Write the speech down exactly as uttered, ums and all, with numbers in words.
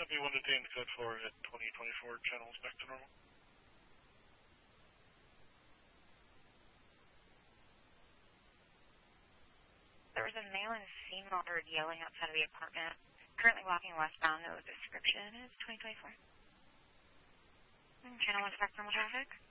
copy one detained code four at twenty twenty-four, channels back to normal. There was a male and female heard yelling outside of the apartment. Currently walking westbound. The description is twenty twenty-four. Channel one back normal traffic.